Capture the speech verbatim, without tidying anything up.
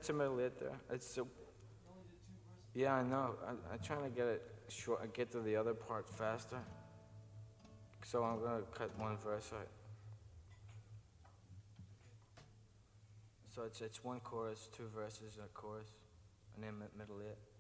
That's a middle it there. It's a, yeah, I know. I, I'm trying to get it short, get to the other part faster. So I'm gonna cut one verse out. So it's it's one chorus, two verses, and a chorus, and then mi- middle it.